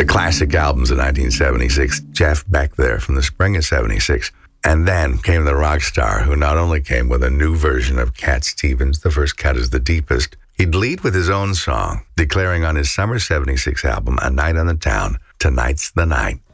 The classic albums of 1976, Jeff Beck there from the spring of 76. And then came the rock star who not only came with a new version of Cat Stevens, The First Cut is the Deepest, he'd lead with his own song, declaring on his summer 76 album, A Night on the Town, Tonight's the Night.